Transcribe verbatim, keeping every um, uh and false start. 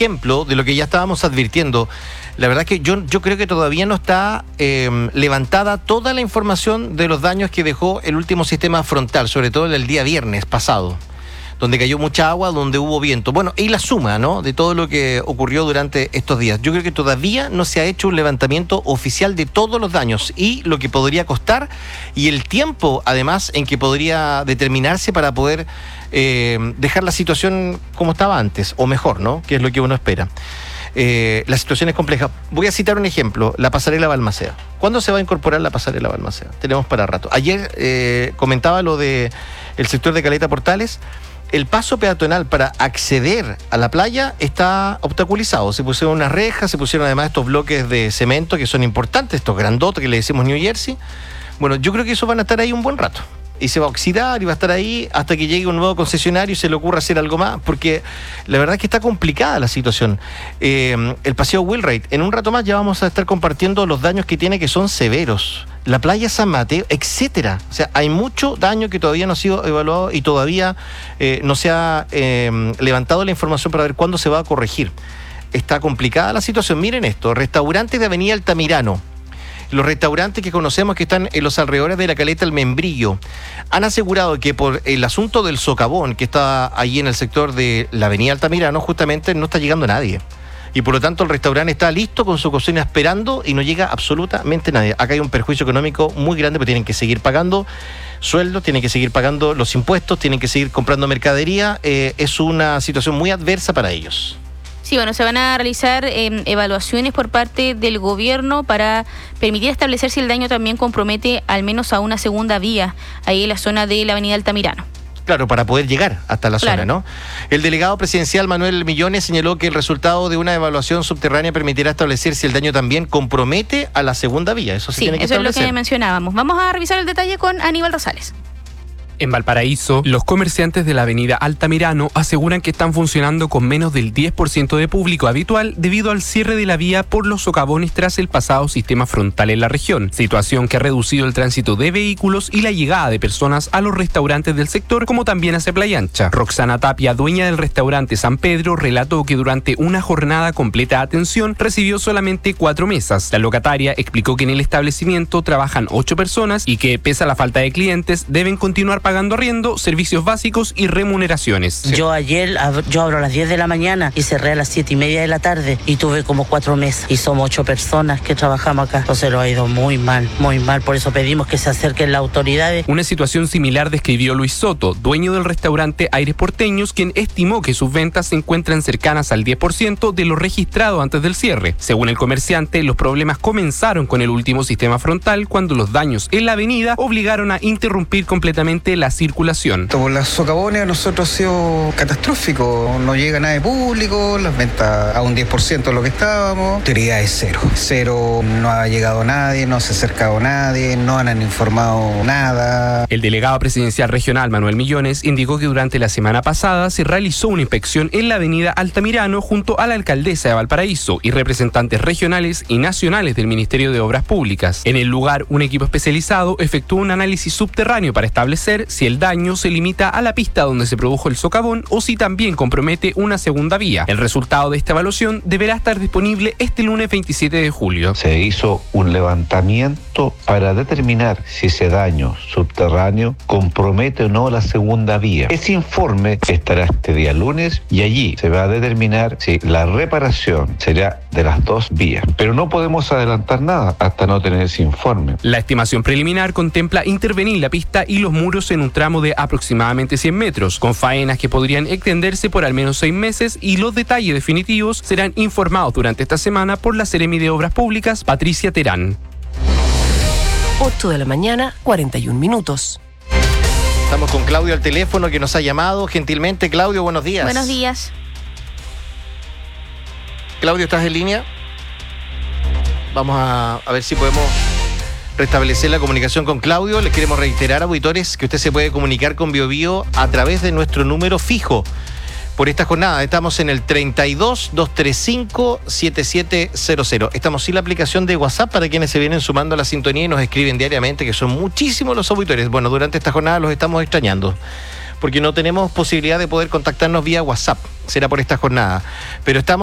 ejemplo de lo que ya estábamos advirtiendo. La verdad es que yo, yo creo que todavía no está eh, levantada toda la información de los daños que dejó el último sistema frontal, sobre todo el día viernes pasado, donde cayó mucha agua, donde hubo viento. Bueno, y la suma, ¿no?, de todo lo que ocurrió durante estos días. Yo creo que todavía no se ha hecho un levantamiento oficial de todos los daños y lo que podría costar y el tiempo, además, en que podría determinarse para poder eh, dejar la situación como estaba antes, o mejor, ¿no?, que es lo que uno espera. Eh, la situación es compleja. Voy a citar un ejemplo, la pasarela Balmaceda. ¿Cuándo se va a incorporar la pasarela Balmaceda? Tenemos para rato. Ayer eh, comentaba lo de el sector de Caleta Portales. El paso peatonal para acceder a la playa está obstaculizado. Se pusieron unas rejas, se pusieron además estos bloques de cemento que son importantes, estos grandotes que le decimos New Jersey. Bueno, yo creo que esos van a estar ahí un buen rato. Y se va a oxidar y va a estar ahí hasta que llegue un nuevo concesionario y se le ocurra hacer algo más, porque la verdad es que está complicada la situación. Eh, el paseo Wheelwright, en un rato más ya vamos a estar compartiendo los daños que tiene, que son severos. La playa San Mateo, etcétera. O sea, hay mucho daño que todavía no ha sido evaluado y todavía eh, no se ha eh, levantado la información para ver cuándo se va a corregir. Está complicada la situación. Miren esto, restaurantes de Avenida Altamirano. Los restaurantes que conocemos que están en los alrededores de la Caleta El Membrillo han asegurado que por el asunto del socavón que está allí en el sector de la Avenida Altamirano, justamente no está llegando nadie. Y por lo tanto el restaurante está listo con su cocina esperando y no llega absolutamente nadie. Acá hay un perjuicio económico muy grande, pero tienen que seguir pagando sueldos, tienen que seguir pagando los impuestos, tienen que seguir comprando mercadería. Eh, es una situación muy adversa para ellos. Sí, bueno, se van a realizar eh, evaluaciones por parte del gobierno para permitir establecer si el daño también compromete al menos a una segunda vía, ahí en la zona de la Avenida Altamirano. Claro, para poder llegar hasta la claro. zona, ¿no? El delegado presidencial Manuel Millones señaló que el resultado de una evaluación subterránea permitirá establecer si el daño también compromete a la segunda vía. Eso se sí, tiene que eso establecer. Es lo que mencionábamos. Vamos a revisar el detalle con Aníbal Rosales. En Valparaíso, los comerciantes de la avenida Altamirano aseguran que están funcionando con menos del diez por ciento de público habitual debido al cierre de la vía por los socavones tras el pasado sistema frontal en la región, situación que ha reducido el tránsito de vehículos y la llegada de personas a los restaurantes del sector, como también hacia Playa Ancha. Roxana Tapia, dueña del restaurante San Pedro, relató que durante una jornada completa de atención recibió solamente cuatro mesas. La locataria explicó que en el establecimiento trabajan ocho personas y que, pese a la falta de clientes, deben continuar pagando arriendo, servicios básicos y remuneraciones. Yo ayer, yo abro a las diez de la mañana y cerré a las siete y media de la tarde y tuve como cuatro mesas y somos ocho personas que trabajamos acá. Entonces lo ha ido muy mal, muy mal. Por eso pedimos que se acerquen las autoridades. Una situación similar describió Luis Soto, dueño del restaurante Aires Porteños, quien estimó que sus ventas se encuentran cercanas al diez por ciento de lo registrado antes del cierre. Según el comerciante, los problemas comenzaron con el último sistema frontal cuando los daños en la avenida obligaron a interrumpir completamente la circulación. Por las socavones a nosotros ha sido catastrófico, no llega nada de público, las ventas a un diez por ciento de lo que estábamos, teoría es cero, cero, no ha llegado nadie, no se ha acercado nadie, no han informado nada. El delegado presidencial regional Manuel Millones indicó que durante la semana pasada se realizó una inspección en la avenida Altamirano junto a la alcaldesa de Valparaíso y representantes regionales y nacionales del Ministerio de Obras Públicas. En el lugar, un equipo especializado efectuó un análisis subterráneo para establecer si el daño se limita a la pista donde se produjo el socavón o si también compromete una segunda vía. El resultado de esta evaluación deberá estar disponible este lunes veintisiete de julio. Se hizo un levantamiento para determinar si ese daño subterráneo compromete o no la segunda vía. Ese informe estará este día lunes y allí se va a determinar si la reparación será de las dos vías. Pero no podemos adelantar nada hasta no tener ese informe. La estimación preliminar contempla intervenir la pista y los muros en un tramo de aproximadamente cien metros, con faenas que podrían extenderse por al menos seis meses y los detalles definitivos serán informados durante esta semana por la Seremi de Obras Públicas, Patricia Terán. ocho de la mañana, cuarenta y un minutos. Estamos con Claudio al teléfono que nos ha llamado gentilmente. Claudio, buenos días. Buenos días. Claudio, ¿estás en línea? Vamos a, a ver si podemos restablecer la comunicación con Claudio. Les queremos reiterar, auditores, que usted se puede comunicar con BioBio a través de nuestro número fijo. Por esta jornada estamos en el treinta y dos, doscientos treinta y cinco, setenta y siete cero cero. Estamos sin la aplicación de WhatsApp para quienes se vienen sumando a la sintonía y nos escriben diariamente, que son muchísimos los auditores. Bueno, durante esta jornada los estamos extrañando, porque no tenemos posibilidad de poder contactarnos vía WhatsApp. Será por esta jornada. Pero estamos